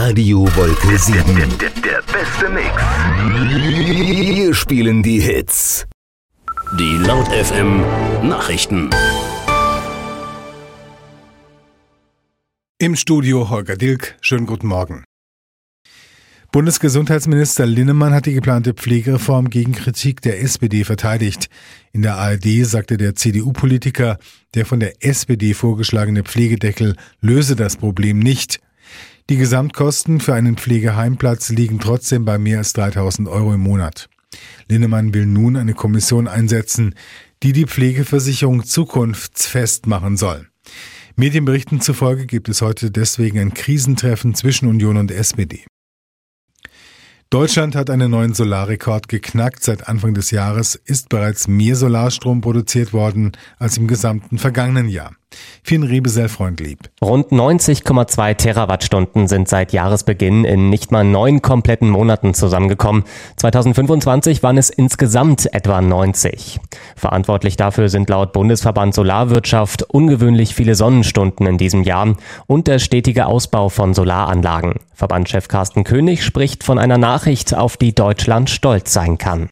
Radio Wolke 7. Der beste Mix. Wir spielen die Hits. Die Laut FM Nachrichten. Im Studio Holger Dilk. Schönen guten Morgen. Bundesgesundheitsminister Linnemann hat die geplante Pflegereform gegen Kritik der SPD verteidigt. In der ARD sagte der CDU-Politiker, der von der SPD vorgeschlagene Pflegedeckel löse das Problem nicht. Die Gesamtkosten für einen Pflegeheimplatz liegen trotzdem bei mehr als 3.000 € im Monat. Linnemann will nun eine Kommission einsetzen, die die Pflegeversicherung zukunftsfest machen soll. Medienberichten zufolge gibt es heute deswegen ein Krisentreffen zwischen Union und SPD. Deutschland hat einen neuen Solarrekord geknackt. Seit Anfang des Jahres ist bereits mehr Solarstrom produziert worden als im gesamten vergangenen Jahr. Finn Riebesell-Freundlieb. Rund 90,2 Terawattstunden sind seit Jahresbeginn in nicht mal 9 kompletten Monaten zusammengekommen. 2025 waren es insgesamt etwa 90. Verantwortlich dafür sind laut Bundesverband Solarwirtschaft ungewöhnlich viele Sonnenstunden in diesem Jahr und der stetige Ausbau von Solaranlagen. Verbandschef Carsten König spricht von einer Nachricht, auf die Deutschland stolz sein kann.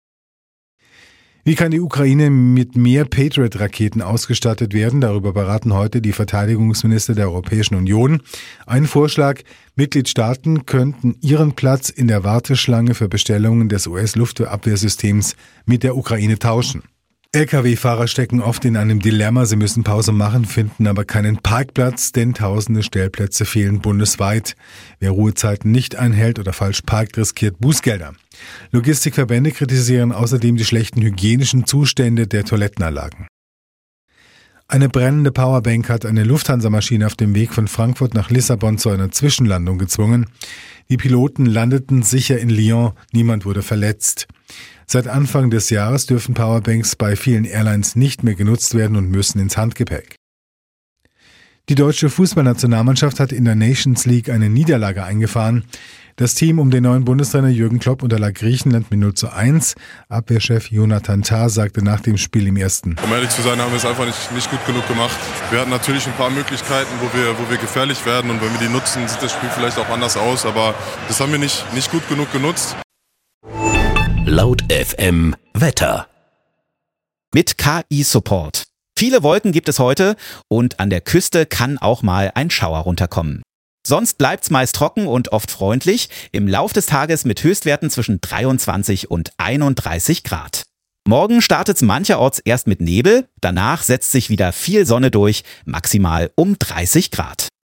Wie kann die Ukraine mit mehr Patriot-Raketen ausgestattet werden? Darüber beraten heute die Verteidigungsminister der Europäischen Union. Ein Vorschlag: Mitgliedstaaten könnten ihren Platz in der Warteschlange für Bestellungen des US-Luftabwehrsystems mit der Ukraine tauschen. Lkw-Fahrer stecken oft in einem Dilemma. Sie müssen Pause machen, finden aber keinen Parkplatz, denn tausende Stellplätze fehlen bundesweit. Wer Ruhezeiten nicht einhält oder falsch parkt, riskiert Bußgelder. Logistikverbände kritisieren außerdem die schlechten hygienischen Zustände der Toilettenanlagen. Eine brennende Powerbank hat eine Lufthansa-Maschine auf dem Weg von Frankfurt nach Lissabon zu einer Zwischenlandung gezwungen. Die Piloten landeten sicher in Lyon, niemand wurde verletzt. Seit Anfang des Jahres dürfen Powerbanks bei vielen Airlines nicht mehr genutzt werden und müssen ins Handgepäck. Die deutsche Fußballnationalmannschaft hat in der Nations League eine Niederlage eingefahren. Das Team um den neuen Bundestrainer Jürgen Klopp unterlag Griechenland mit 0:1. Abwehrchef Jonathan Tah sagte nach dem Spiel im ersten: Um ehrlich zu sein, haben wir es einfach nicht gut genug gemacht. Wir hatten natürlich ein paar Möglichkeiten, wo wir gefährlich werden, und wenn wir die nutzen, sieht das Spiel vielleicht auch anders aus, aber das haben wir nicht gut genug genutzt. Laut FM Wetter. Mit KI-Support. Viele Wolken gibt es heute und an der Küste kann auch mal ein Schauer runterkommen. Sonst bleibt's meist trocken und oft freundlich, im Lauf des Tages mit Höchstwerten zwischen 23 und 31 Grad. Morgen startet's mancherorts erst mit Nebel, danach setzt sich wieder viel Sonne durch, maximal um 30 Grad.